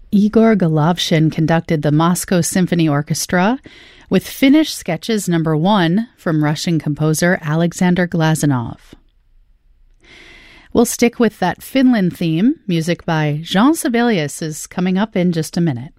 Igor Golovshin conducted the Moscow Symphony Orchestra with Finnish Sketches No. 1 from Russian composer Alexander Glazunov. We'll stick with that Finland theme. Music by Jean Sibelius is coming up in just a minute.